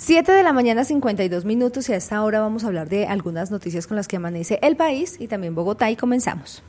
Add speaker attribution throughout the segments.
Speaker 1: 7 de la mañana, 52 minutos, y a esta hora vamos a hablar de algunas noticias con las que amanece el país y también Bogotá, y comenzamos.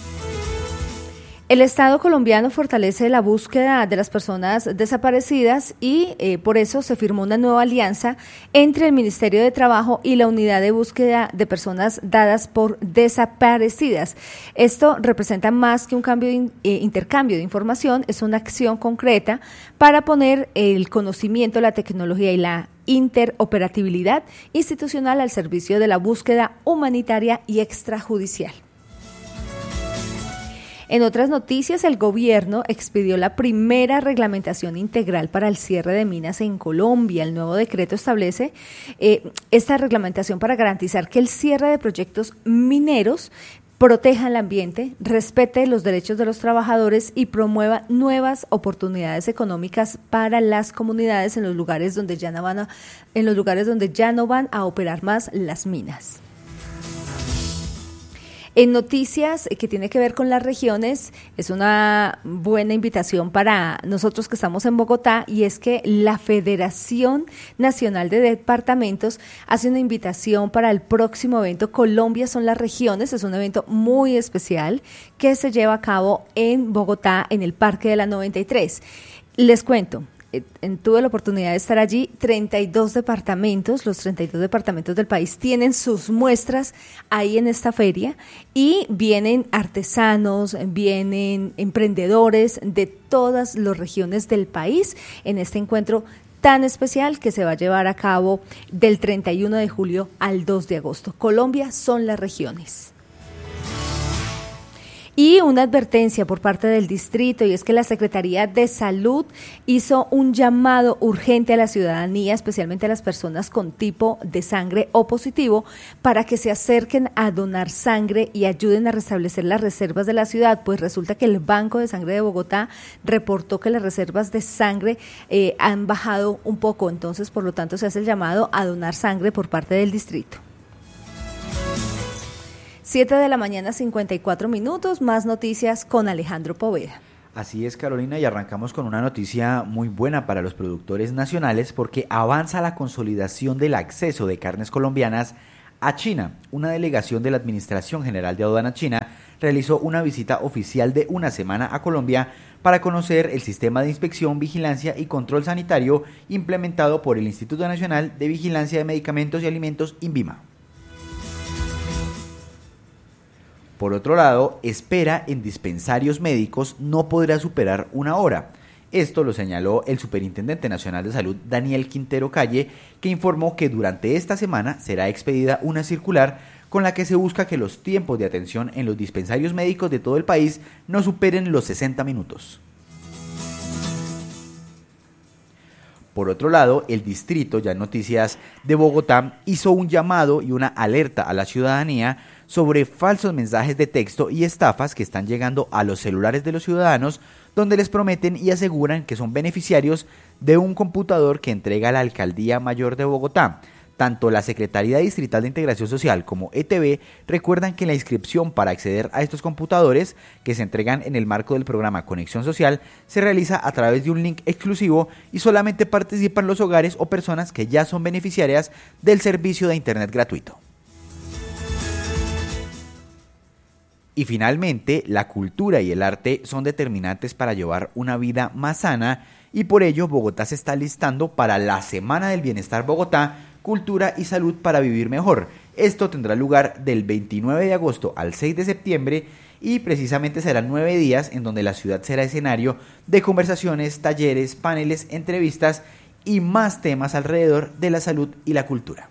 Speaker 1: El Estado colombiano fortalece la búsqueda de las personas desaparecidas y por eso se firmó una nueva alianza entre el Ministerio de Trabajo y la Unidad de Búsqueda de Personas Dadas por Desaparecidas. Esto representa más que un intercambio de información, es una acción concreta para poner el conocimiento, la tecnología y la interoperabilidad institucional al servicio de la búsqueda humanitaria y extrajudicial. En otras noticias, el gobierno expidió la primera reglamentación integral para el cierre de minas en Colombia. El nuevo decreto establece esta reglamentación para garantizar que el cierre de proyectos mineros proteja el ambiente, respete los derechos de los trabajadores y promueva nuevas oportunidades económicas para las comunidades en los lugares donde ya no van a operar más las minas. En noticias que tiene que ver con las regiones, es una buena invitación para nosotros que estamos en Bogotá, y es que la Federación Nacional de Departamentos hace una invitación para el próximo evento Colombia son las regiones. Es un evento muy especial que se lleva a cabo en Bogotá, en el Parque de la 93. Les cuento. Tuve la oportunidad de estar allí. 32 departamentos, los 32 departamentos del país tienen sus muestras ahí en esta feria, y vienen artesanos, vienen emprendedores de todas las regiones del país en este encuentro tan especial que se va a llevar a cabo del 31 de julio al 2 de agosto. Colombia son las regiones. Y una advertencia por parte del distrito, y es que la Secretaría de Salud hizo un llamado urgente a la ciudadanía, especialmente a las personas con tipo de sangre O positivo, para que se acerquen a donar sangre y ayuden a restablecer las reservas de la ciudad, pues resulta que el Banco de Sangre de Bogotá reportó que las reservas de sangre han bajado un poco, entonces por lo tanto se hace el llamado a donar sangre por parte del distrito. 7 de la mañana, 54 minutos, más noticias con Alejandro Poveda.
Speaker 2: Así es, Carolina, y arrancamos con una noticia muy buena para los productores nacionales, porque avanza la consolidación del acceso de carnes colombianas a China. Una delegación de la Administración General de Aduana China realizó una visita oficial de una semana a Colombia para conocer el sistema de inspección, vigilancia y control sanitario implementado por el Instituto Nacional de Vigilancia de Medicamentos y Alimentos, INVIMA. Por otro lado, espera en dispensarios médicos no podrá superar 1 hora. Esto lo señaló el Superintendente Nacional de Salud, Daniel Quintero Calle, que informó que durante esta semana será expedida una circular con la que se busca que los tiempos de atención en los dispensarios médicos de todo el país no superen los 60 minutos. Por otro lado, el distrito, ya en noticias de Bogotá, hizo un llamado y una alerta a la ciudadanía sobre falsos mensajes de texto y estafas que están llegando a los celulares de los ciudadanos, donde les prometen y aseguran que son beneficiarios de un computador que entrega la Alcaldía Mayor de Bogotá. Tanto la Secretaría Distrital de Integración Social como ETB recuerdan que la inscripción para acceder a estos computadores, que se entregan en el marco del programa Conexión Social, se realiza a través de un link exclusivo y solamente participan los hogares o personas que ya son beneficiarias del servicio de Internet gratuito. Y finalmente, la cultura y el arte son determinantes para llevar una vida más sana, y por ello Bogotá se está listando para la Semana del Bienestar Bogotá, Cultura y Salud para Vivir Mejor. Esto tendrá lugar del 29 de agosto al 6 de septiembre y precisamente serán 9 días en donde la ciudad será escenario de conversaciones, talleres, paneles, entrevistas y más temas alrededor de la salud y la cultura.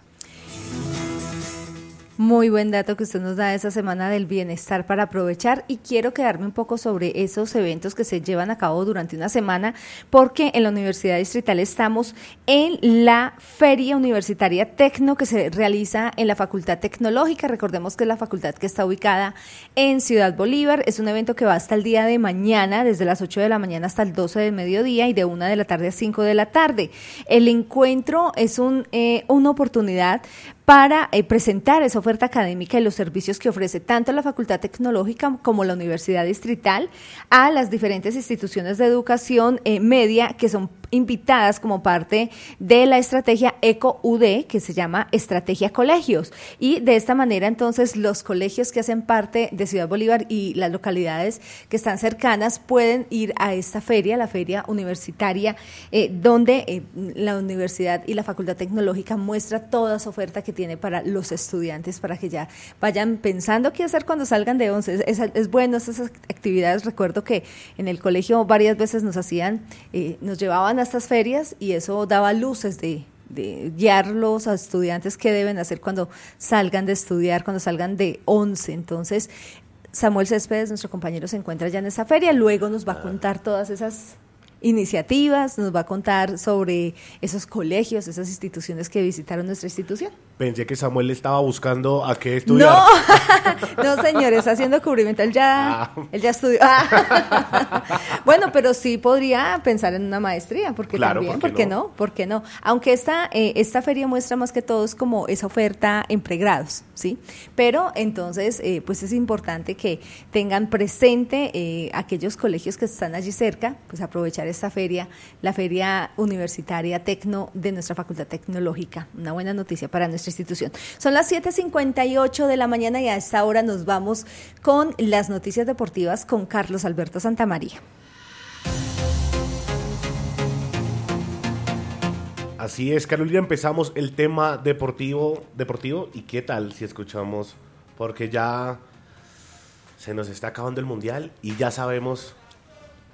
Speaker 1: Muy buen dato que usted nos da de esa Semana del Bienestar para aprovechar, y quiero quedarme un poco sobre esos eventos que se llevan a cabo durante una semana, porque en la Universidad Distrital estamos en la Feria Universitaria Tecno que se realiza en la Facultad Tecnológica. Recordemos que es la facultad que está ubicada en Ciudad Bolívar. Es un evento que va hasta el día de mañana, desde las 8 de la mañana hasta el 12 del mediodía y de 1 de la tarde a 5 de la tarde. El encuentro es una oportunidad para presentar esa oferta académica y los servicios que ofrece tanto la Facultad Tecnológica como la Universidad Distrital a las diferentes instituciones de educación media que son invitadas como parte de la estrategia ECO-UD, que se llama Estrategia Colegios. Y de esta manera, entonces, los colegios que hacen parte de Ciudad Bolívar y las localidades que están cercanas pueden ir a esta feria, la feria universitaria, donde la universidad y la Facultad Tecnológica muestra toda su oferta que tiene para los estudiantes, para que ya vayan pensando qué hacer cuando salgan de 11. Es bueno esas actividades. Recuerdo que en el colegio varias veces nos llevaban a estas ferias y eso daba luces de guiarlos a estudiantes qué deben hacer cuando salgan de estudiar, cuando salgan de 11. Entonces, Samuel Céspedes, nuestro compañero, se encuentra ya en esa feria, luego nos va a contar todas esas iniciativas, nos va a contar sobre esos colegios, esas instituciones que visitaron nuestra institución.
Speaker 3: Pensé que Samuel estaba buscando a qué estudiar.
Speaker 1: No, señor, está haciendo cubrimiento, él ya estudió. Bueno, pero sí podría pensar en una maestría, porque
Speaker 3: claro,
Speaker 1: también, ¿por qué no? Aunque esta feria muestra más que todo es como esa oferta en pregrados, ¿sí? Pero entonces, pues es importante que tengan presente aquellos colegios que están allí cerca, pues aprovechar esta feria, la Feria Universitaria Tecno de nuestra Facultad Tecnológica. Una buena noticia para nuestra institución. Son las 7:58 de la mañana y a esta hora nos vamos con las noticias deportivas con Carlos Alberto Santamaría.
Speaker 3: Así es, Carolina, empezamos el tema deportivo. ¿Y qué tal si escuchamos? Porque ya se nos está acabando el Mundial y ya sabemos